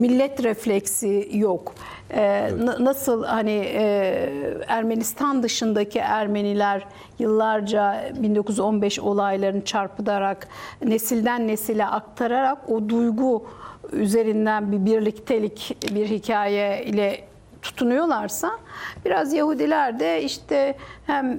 millet refleksi yok. Nasıl hani Ermenistan dışındaki Ermeniler yıllarca 1915 olaylarını çarpıtarak nesilden nesile aktararak o duygu üzerinden bir birliktelik, bir hikaye ile tutunuyorlarsa biraz Yahudiler de işte hem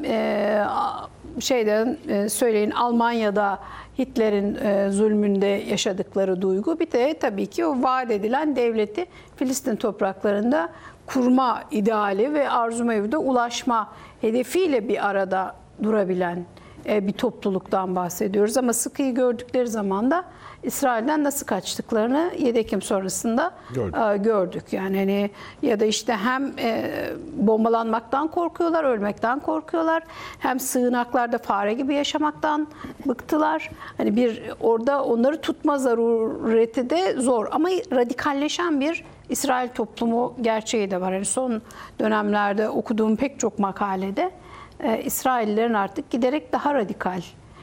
söyleyin Almanya'da Hitler'in zulmünde yaşadıkları duygu, bir de tabii ki o vaat edilen devleti Filistin topraklarında kurma ideali ve arzu mevcuda ulaşma hedefiyle bir arada durabilen bir topluluktan bahsediyoruz. Ama sıkıyı gördükleri zaman da İsrail'den nasıl kaçtıklarını 7 Ekim sonrasında gördük. Yani hani ya da işte hem bombalanmaktan korkuyorlar, ölmekten korkuyorlar, hem sığınaklarda fare gibi yaşamaktan bıktılar. Hani bir orada onları tutma zarureti de zor ama radikalleşen bir İsrail toplumu gerçeği de var. Yani son dönemlerde okuduğum pek çok makalede İsraillerin artık giderek daha radikal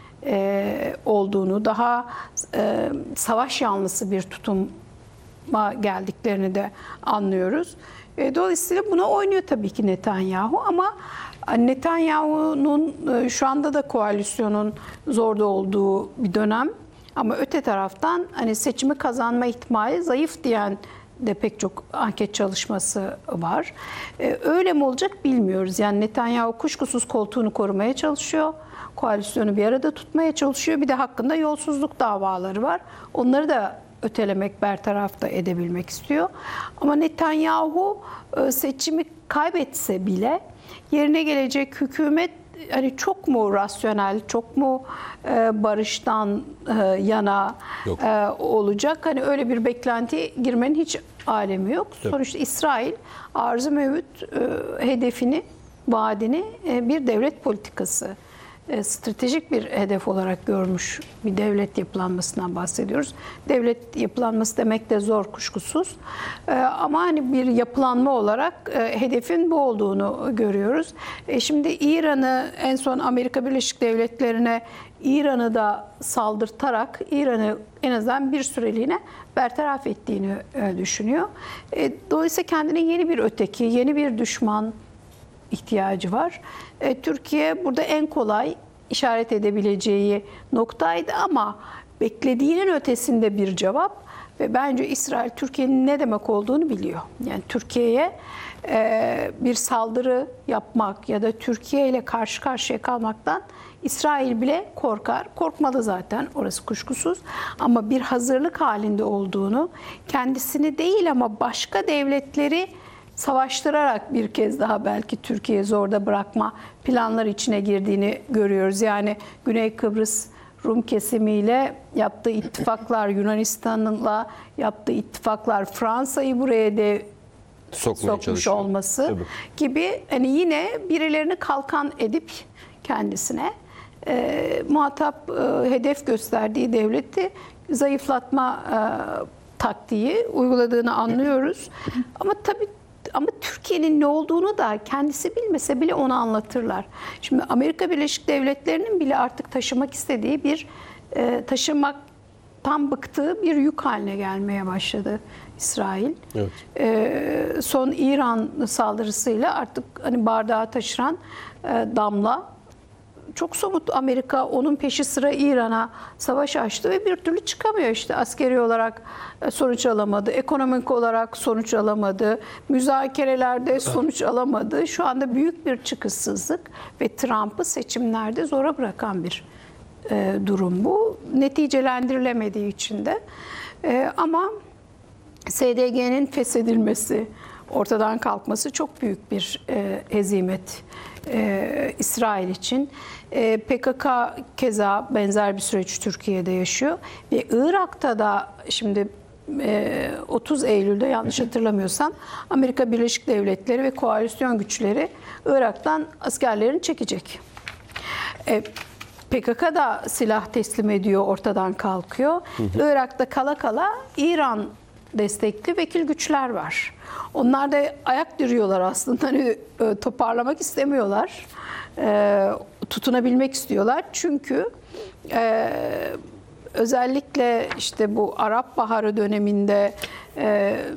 olduğunu, daha savaş yanlısı bir tutuma geldiklerini de anlıyoruz. Dolayısıyla buna oynuyor tabii ki Netanyahu, ama Netanyahu'nun şu anda da koalisyonun zorda olduğu bir dönem, ama öte taraftan hani seçimi kazanma ihtimali zayıf diyen de pek çok anket çalışması var. Öyle mi olacak bilmiyoruz. Yani Netanyahu kuşkusuz koltuğunu korumaya çalışıyor. Koalisyonu bir arada tutmaya çalışıyor. Bir de hakkında yolsuzluk davaları var. Onları da ötelemek, bertaraf da edebilmek istiyor. Ama Netanyahu seçimi kaybetse bile yerine gelecek hükümet hani çok mu rasyonel, çok mu barıştan yana olacak? Hani öyle bir beklentiye girmenin hiç alemi yok. Evet. Sonuçta İsrail arz-ı mevcut hedefini, vaadini bir devlet politikası, stratejik bir hedef olarak görmüş bir devlet yapılanmasından bahsediyoruz. Devlet yapılanması demek de zor kuşkusuz. Ama hani bir yapılanma olarak hedefin bu olduğunu görüyoruz. Şimdi İran'ı en son Amerika Birleşik Devletleri'ne İran'ı da saldırtarak İran'ı en azından bir süreliğine bertaraf ettiğini düşünüyor. Dolayısıyla kendine yeni bir öteki, yeni bir düşman ihtiyacı var. Türkiye burada en kolay işaret edebileceği noktaydı, ama beklediğinin ötesinde bir cevap ve bence İsrail Türkiye'nin ne demek olduğunu biliyor. Yani Türkiye'ye bir saldırı yapmak ya da Türkiye ile karşı karşıya kalmaktan İsrail bile korkar. Korkmalı zaten, orası kuşkusuz. Ama bir hazırlık halinde olduğunu, kendisini değil ama başka devletleri savaştırarak bir kez daha belki Türkiye'yi zorda bırakma planlar içine girdiğini görüyoruz. Yani Güney Kıbrıs Rum kesimiyle yaptığı ittifaklar, Yunanistan'la yaptığı ittifaklar, Fransa'yı buraya de sokmuş olması gibi, hani yine birilerini kalkan edip kendisine muhatap hedef gösterdiği devleti zayıflatma taktiği uyguladığını anlıyoruz. Ama Türkiye'nin ne olduğunu da kendisi bilmese bile onu anlatırlar. Şimdi Amerika Birleşik Devletleri'nin bile artık taşımak istediği bir taşımaktan bıktığı bir yük haline gelmeye başladı İsrail. Evet. Son İran saldırısıyla artık hani bardağı taşıran damla çok somut. Amerika onun peşi sıra İran'a savaş açtı ve bir türlü çıkamıyor. İşte askeri olarak sonuç alamadı, ekonomik olarak sonuç alamadı, müzakerelerde sonuç alamadı. Şu anda büyük bir çıkışsızlık ve Trump'ı seçimlerde zora bırakan bir durum bu. Neticelendirilemediği için de. Ama SDG'nin feshedilmesi, ortadan kalkması çok büyük bir hezimet İsrail için. PKK keza benzer bir süreç Türkiye'de yaşıyor ve Irak'ta da şimdi 30 Eylül'de yanlış hatırlamıyorsam Amerika Birleşik Devletleri ve koalisyon güçleri Irak'tan askerlerini çekecek. PKK da silah teslim ediyor, ortadan kalkıyor. Irak'ta kala kala İran destekli vekil güçler var. Onlar da ayak diriyorlar aslında. Hani toparlamak istemiyorlar. Tutunabilmek istiyorlar. Çünkü özellikle işte bu Arap Baharı döneminde